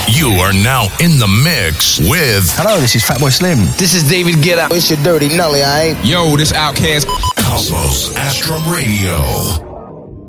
You are now in the mix with... Hello, this is Fatboy Slim. This is David Guetta. It's your Dirty Nelly, alright? Yo, this Outkast. Cosmos Astrum Radio.